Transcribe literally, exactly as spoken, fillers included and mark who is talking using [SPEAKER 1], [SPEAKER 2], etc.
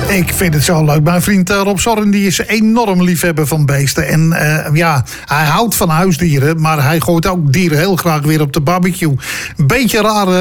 [SPEAKER 1] Ik vind het zo leuk. Mijn vriend uh, Rob Zorn die is enorm liefhebber van beesten. En uh, ja, hij houdt van huisdieren, maar hij gooit ook dieren heel graag weer op de barbecue. Beetje rare